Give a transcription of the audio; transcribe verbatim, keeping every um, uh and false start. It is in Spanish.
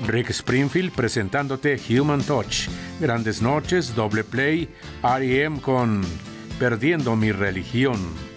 Rick Springfield presentándote Human Touch. Grandes noches, doble play, R E M con Perdiendo mi religión.